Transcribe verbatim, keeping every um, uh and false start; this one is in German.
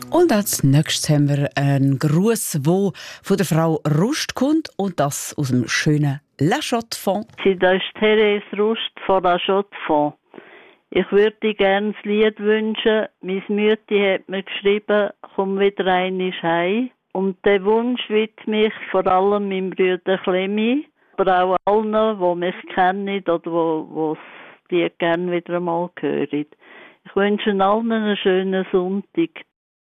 Und als nächstes haben wir einen Gruß, der von der Frau Rust kommt und das aus dem schönen La Chaux-de-Fonds. Das ist Therese Rust von La Chaux-de-Fonds. Ich würde dir gerne das Lied wünschen. Meine Mutti hat mir geschrieben, komm wieder einmal heim. Und den Wunsch widme ich vor allem meinem Bruder Clemmy, aber auch allen, die mich kennen oder die das Lied gerne wieder einmal hören. Ich wünsche allen einen schönen Sonntag.